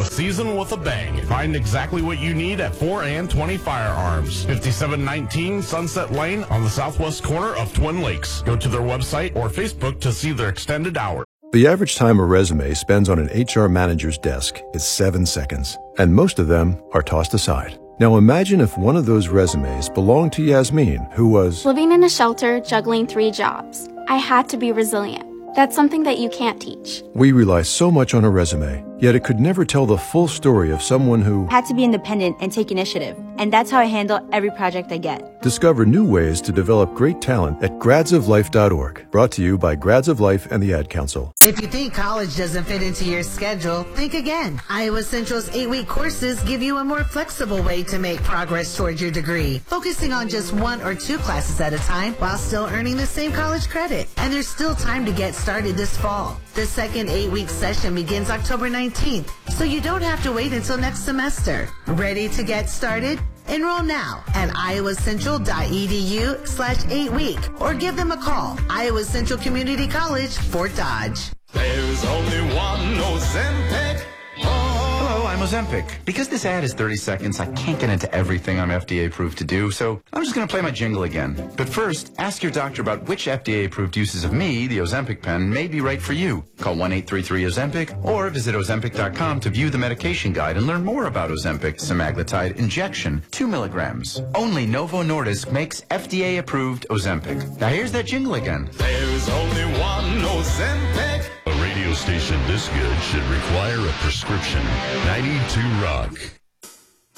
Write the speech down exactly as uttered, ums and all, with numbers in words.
Season with a bang. Find exactly what you need at four and twenty Firearms. fifty-seven nineteen Sunset Lane on the southwest corner of Twin Lakes. Go to their website or Facebook to see their extended hours. The average time a resume spends on an H R manager's desk is seven seconds, and most of them are tossed aside. Now imagine if one of those resumes belonged to Yasmin, who was living in a shelter, juggling three jobs. I had to be resilient. That's something that you can't teach. We rely so much on a resume, yet it could never tell the full story of someone who had to be independent and take initiative. And that's how I handle every project I get. Discover new ways to develop great talent at grads of life dot org. Brought to you by Grads of Life and the Ad Council. If you think college doesn't fit into your schedule, think again. Iowa Central's eight-week courses give you a more flexible way to make progress towards your degree, focusing on just one or two classes at a time while still earning the same college credit. And there's still time to get started this fall. The second eight-week session begins October nineteenth, so you don't have to wait until next semester. Ready to get started? Enroll now at iowacentral.edu slash eight week or give them a call. Iowa Central Community College, Fort Dodge. There's only one Ozempic. Hello, I'm Ozempic. Because this ad is thirty seconds, I can't get into everything I'm F D A approved to do, so I'm just going to play my jingle again. But first, ask your doctor about which F D A approved uses of me, the Ozempic pen, may be right for you. Call one eight three three Ozempic or visit Ozempic dot com to view the medication guide and learn more about Ozempic semaglutide injection, two milligrams. Only Novo Nordisk makes F D A approved Ozempic. Now here's that jingle again. There's only one Ozempic. A radio station this good should require a prescription. ninety-two Rock.